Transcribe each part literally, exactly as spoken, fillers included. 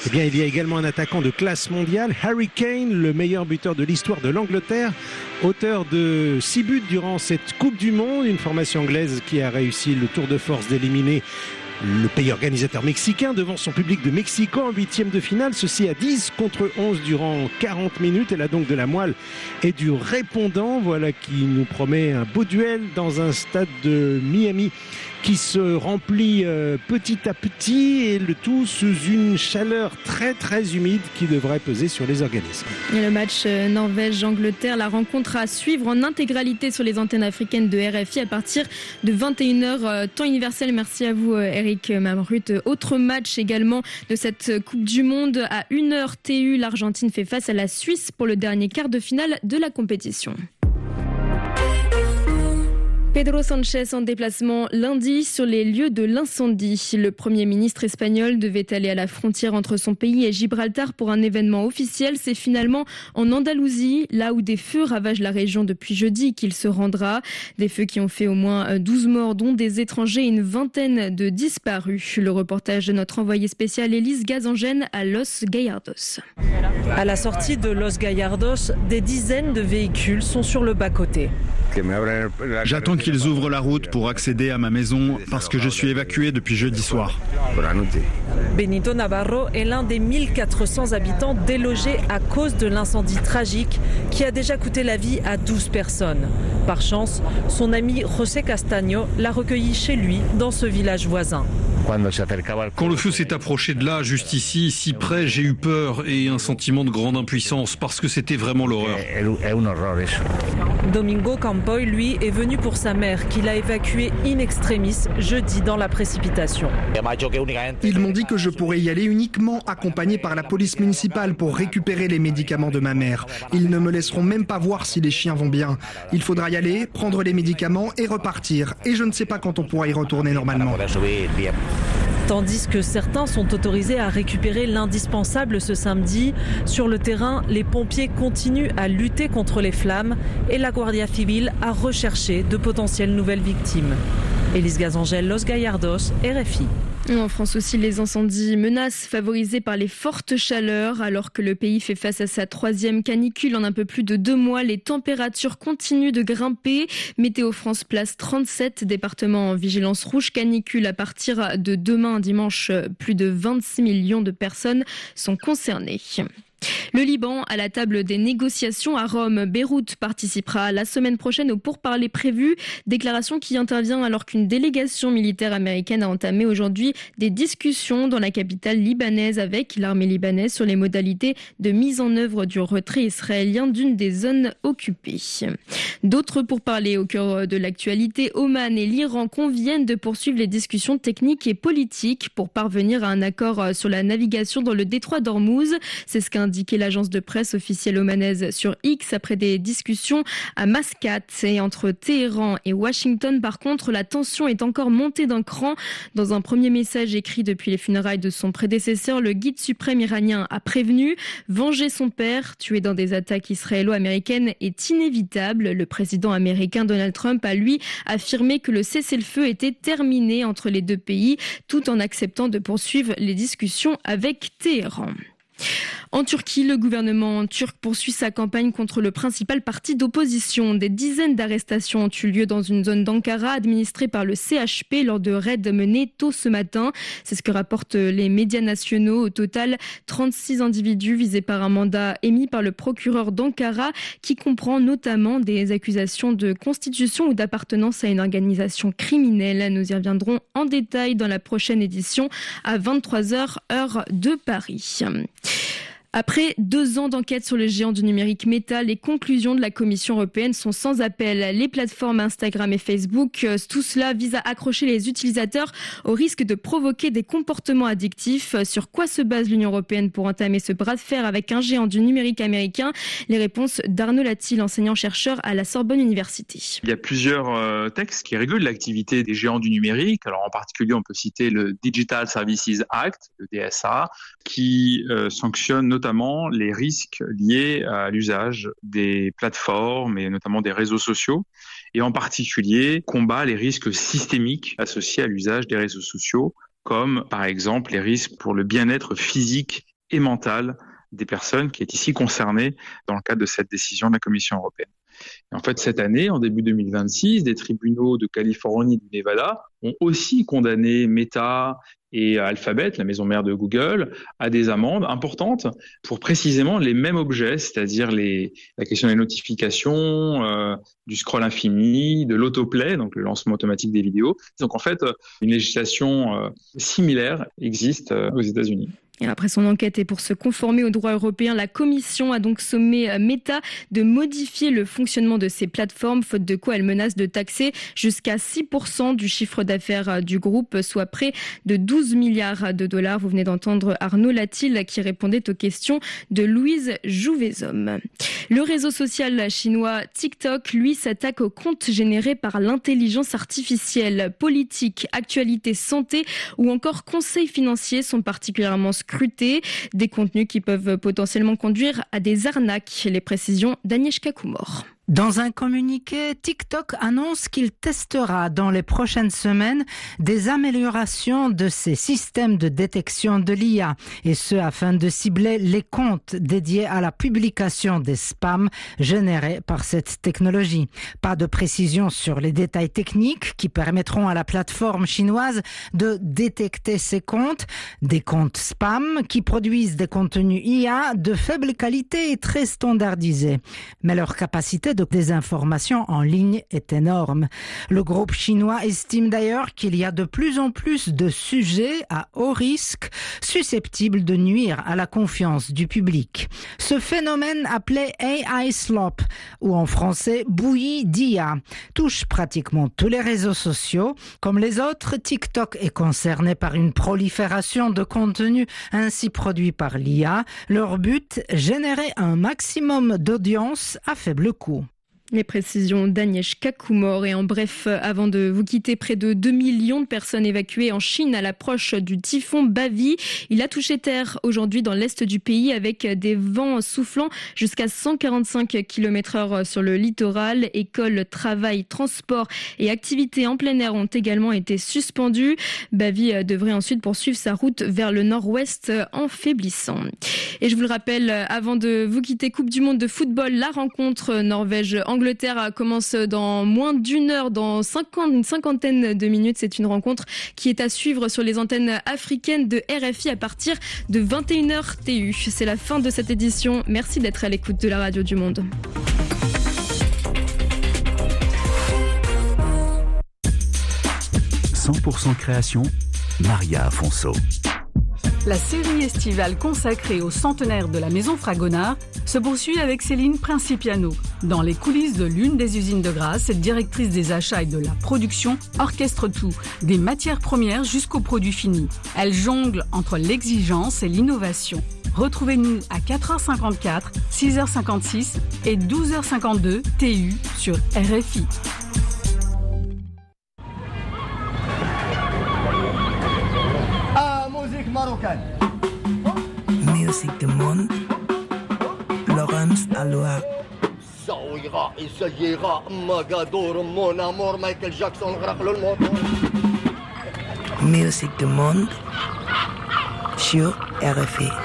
Eh bien, il y a également un attaquant de classe mondiale, Harry Kane, le meilleur buteur de l'histoire de l'Angleterre, auteur de six buts durant cette Coupe du Monde, une formation anglaise qui a réussi le tour de force d'éliminer le pays organisateur mexicain devant son public de Mexico en huitième de finale, ceci à dix contre onze durant quarante minutes. Elle a donc de la moelle et du répondant, voilà qui nous promet un beau duel dans un stade de Miami qui se remplit euh, petit à petit, et le tout sous une chaleur très très humide qui devrait peser sur les organismes. Et le match euh, Norvège-Angleterre, la rencontre à suivre en intégralité sur les antennes africaines de R F I à partir de vingt et une heures euh, temps universel. Merci à vous euh, Eric Mamrut. Autre match également de cette Coupe du Monde à une heure T U, l'Argentine fait face à la Suisse pour le dernier quart de finale de la compétition. Pedro Sánchez en déplacement lundi sur les lieux de l'incendie. Le Premier ministre espagnol devait aller à la frontière entre son pays et Gibraltar pour un événement officiel. C'est finalement en Andalousie, là où des feux ravagent la région depuis jeudi, qu'il se rendra. Des feux qui ont fait au moins douze morts, dont des étrangers et une vingtaine de disparus. Le reportage de notre envoyée spéciale Élise Gazangène à Los Gallardos. À la sortie de Los Gallardos, des dizaines de véhicules sont sur le bas-côté. J'attends qu'ils ouvrent la route pour accéder à ma maison parce que je suis évacué depuis jeudi soir. Benito Navarro est l'un des mille quatre cents habitants délogés à cause de l'incendie tragique qui a déjà coûté la vie à douze personnes. Par chance, son ami José Castaño l'a recueilli chez lui dans ce village voisin. Quand le feu s'est approché de là, juste ici, si près, j'ai eu peur et un sentiment de grande impuissance parce que c'était vraiment l'horreur. Domingo Campoy, lui, est venu pour sa mère qu'il a évacuée in extremis jeudi dans la précipitation. Ils m'ont dit que je pourrais y aller uniquement accompagné par la police municipale pour récupérer les médicaments de ma mère. Ils ne me laisseront même pas voir si les chiens vont bien. Il faudra y aller, prendre les médicaments et repartir. Et je ne sais pas quand on pourra y retourner normalement. Tandis que certains sont autorisés à récupérer l'indispensable ce samedi, sur le terrain, les pompiers continuent à lutter contre les flammes et la Guardia Civil a recherché de potentielles nouvelles victimes. Élise Gazangèle, Los Gallardos, R F I. En France aussi, les incendies menacent, favorisés par les fortes chaleurs. Alors que le pays fait face à sa troisième canicule en un peu plus de deux mois, les températures continuent de grimper. Météo France place trente-sept départements en vigilance rouge canicule. À partir de demain, dimanche, plus de vingt-six millions de personnes sont concernées. Le Liban à la table des négociations à Rome. Beyrouth participera la semaine prochaine aux pourparlers prévus. Déclaration qui intervient alors qu'une délégation militaire américaine a entamé aujourd'hui des discussions dans la capitale libanaise avec l'armée libanaise sur les modalités de mise en œuvre du retrait israélien d'une des zones occupées. D'autres pourparlers au cœur de l'actualité. Oman et l'Iran conviennent de poursuivre les discussions techniques et politiques pour parvenir à un accord sur la navigation dans le détroit d'Ormuz. C'est ce qu'a indiqué l'agence de presse officielle omanaise sur X après des discussions à Mascate. Et entre Téhéran et Washington, par contre, la tension est encore montée d'un cran. Dans un premier message écrit depuis les funérailles de son prédécesseur, le guide suprême iranien a prévenu « Venger son père, tué dans des attaques israélo-américaines, est inévitable ». Le président américain Donald Trump a, lui, affirmé que le cessez-le-feu était terminé entre les deux pays, tout en acceptant de poursuivre les discussions avec Téhéran. En Turquie, le gouvernement turc poursuit sa campagne contre le principal parti d'opposition. Des dizaines d'arrestations ont eu lieu dans une zone d'Ankara administrée par le C H P lors de raids menés tôt ce matin. C'est ce que rapportent les médias nationaux. Au total, trente-six individus visés par un mandat émis par le procureur d'Ankara qui comprend notamment des accusations de constitution ou d'appartenance à une organisation criminelle. Nous y reviendrons en détail dans la prochaine édition à vingt-trois heures, heure de Paris. Après deux ans d'enquête sur le géant du numérique Meta, les conclusions de la Commission européenne sont sans appel. Les plateformes Instagram et Facebook, tout cela vise à accrocher les utilisateurs au risque de provoquer des comportements addictifs. Sur quoi se base l'Union européenne pour entamer ce bras de fer avec un géant du numérique américain? Les réponses d'Arnaud Latil, enseignant-chercheur à la Sorbonne Université. Il y a plusieurs euh, textes qui régulent l'activité des géants du numérique. Alors en particulier, on peut citer le Digital Services Act, le D S A, qui euh, sanctionne notamment les risques liés à l'usage des plateformes et notamment des réseaux sociaux, et en particulier combat les risques systémiques associés à l'usage des réseaux sociaux, comme par exemple les risques pour le bien-être physique et mentale des personnes qui est ici concernée dans le cadre de cette décision de la Commission européenne. Et en fait, cette année, en début deux mille vingt-six, des tribunaux de Californie et du Nevada ont aussi condamné Meta et Alphabet, la maison mère de Google, à des amendes importantes pour précisément les mêmes objets, c'est-à-dire les, la question des notifications, euh, du scroll infini, de l'autoplay, donc le lancement automatique des vidéos. Donc en fait, une législation euh, similaire existe euh, aux États-Unis. Et après son enquête et pour se conformer au droit européen, la Commission a donc sommé Meta de modifier le fonctionnement de ses plateformes, faute de quoi elle menace de taxer jusqu'à six pour cent du chiffre d'affaires du groupe, soit près de douze milliards de dollars. Vous venez d'entendre Arnaud Latil qui répondait aux questions de Louise Jouvezhomme. Le réseau social chinois TikTok, lui, s'attaque aux comptes générés par l'intelligence artificielle. Politique, actualité, santé ou encore conseils financiers sont particulièrement scrutés, des contenus qui peuvent potentiellement conduire à des arnaques. Les précisions d'Agnieszka Kumor. Dans un communiqué, TikTok annonce qu'il testera dans les prochaines semaines des améliorations de ses systèmes de détection de l'I A, et ce afin de cibler les comptes dédiés à la publication des spams générés par cette technologie. Pas de précision sur les détails techniques qui permettront à la plateforme chinoise de détecter ces comptes, des comptes spam qui produisent des contenus I A de faible qualité et très standardisés. Mais leur capacité de désinformation en ligne est énorme. Le groupe chinois estime d'ailleurs qu'il y a de plus en plus de sujets à haut risque susceptibles de nuire à la confiance du public. Ce phénomène appelé A I slop, ou en français bouillie d'I A, touche pratiquement tous les réseaux sociaux. Comme les autres, TikTok est concerné par une prolifération de contenus ainsi produits par l'I A. Leur but, générer un maximum d'audience à faible coût. Les précisions d'Agnieszka Kumor. Et en bref, avant de vous quitter, près de deux millions de personnes évacuées en Chine à l'approche du typhon Bavi. Il a touché terre aujourd'hui dans l'est du pays avec des vents soufflant jusqu'à cent quarante-cinq kilomètres heure sur le littoral. Écoles, travail, transport et activités en plein air ont également été suspendus. Bavi devrait ensuite poursuivre sa route vers le nord-ouest en faiblissant. Et je vous le rappelle, avant de vous quitter, Coupe du monde de football, la rencontre Norvège-Angleterre Angleterre commence dans moins d'une heure, dans cinquante, une cinquantaine de minutes. C'est une rencontre qui est à suivre sur les antennes africaines de R F I à partir de vingt et une heures T U. C'est la fin de cette édition. Merci d'être à l'écoute de la radio du Monde. cent pour cent création, Maria Afonso. La série estivale consacrée au centenaire de la Maison Fragonard se poursuit avec Céline Principiano. Dans les coulisses de l'une des usines de Grasse, cette directrice des achats et de la production orchestre tout, des matières premières jusqu'aux produits finis. Elle jongle entre l'exigence et l'innovation. Retrouvez-nous à quatre heures cinquante-quatre, six heures cinquante-six et douze heures cinquante-deux T U sur R F I. Musique du monde, Laurence Aloha. Ça ira et ça ira, Magadour, mon amour, Michael Jackson, le moto. Musique du monde, sur R F I.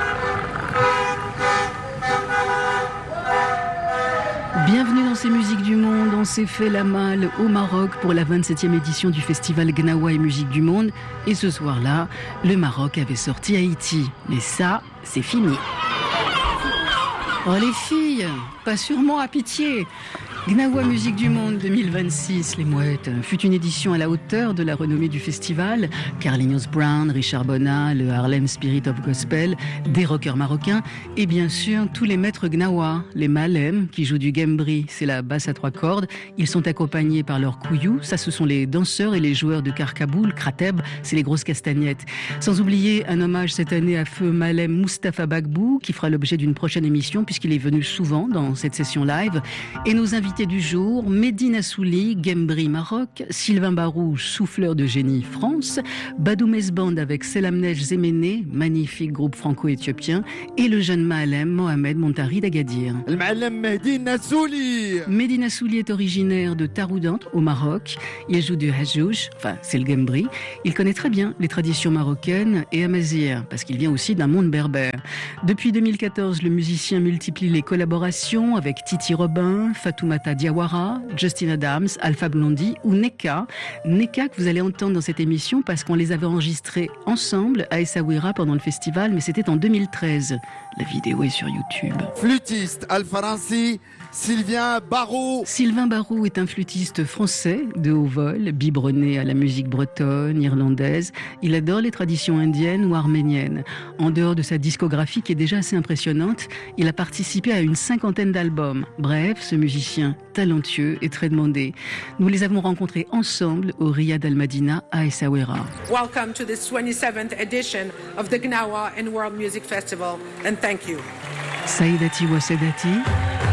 Bienvenue dans ces musiques du monde. On s'est fait la malle au Maroc pour la vingt-septième édition du festival Gnawa et musique du monde. Et ce soir-là, le Maroc avait sorti Haïti. Mais ça, c'est fini. Oh les filles, pas sûrement à pitié. Gnawa Musique du Monde deux mille vingt-six, les mouettes, fut une édition à la hauteur de la renommée du festival. Carlinhos Brown, Richard Bona, le Harlem Spirit of Gospel, des rockers marocains et bien sûr tous les maîtres Gnawa, les Malem qui jouent du gambri, c'est la basse à trois cordes. Ils sont accompagnés par leurs kouyou, ça ce sont les danseurs et les joueurs de karkaboul, krateb, c'est les grosses castagnettes. Sans oublier un hommage cette année à feu Malem Moustapha Bagbou qui fera l'objet d'une prochaine émission puisqu'il est venu souvent dans cette session live. Et nos invités invités du jour, Mehdi Nassouli, Gembri Maroc, Sylvain Barou, souffleur de génie France, Badou Mesband avec Selamnej Zemene, magnifique groupe franco-éthiopien, et le jeune Maalem Mohamed Montari d'Agadir. Mehdi Nassouli. Mehdi Nassouli est originaire de Taroudant au Maroc. Il joue du hajouj, enfin c'est le Gembri. Il connaît très bien les traditions marocaines et amazighes, parce qu'il vient aussi d'un monde berbère. Depuis deux mille quatorze, le musicien multiplie les collaborations avec Titi Robin, Fatoumata Diawara, Justin Adams, Alpha Blondy ou Neka. Neka que vous allez entendre dans cette émission parce qu'on les avait enregistrés ensemble à Essaouira pendant le festival, mais c'était en deux mille treize. La vidéo est sur YouTube. Flûtiste Al-Faransi, Sylvain Barou. Sylvain Barou est un flûtiste français de haut vol, biberonné à la musique bretonne, irlandaise. Il adore les traditions indiennes ou arméniennes. En dehors de sa discographie qui est déjà assez impressionnante, il a participé à une cinquantaine d'albums. Bref, ce musicien talentueux et très demandé. Nous les avons rencontrés ensemble au Riyad Al Madina à Essaouira. Welcome to this twenty-seventh edition of the Gnawa and World Music Festival and thank you. Saïdati Wassedati.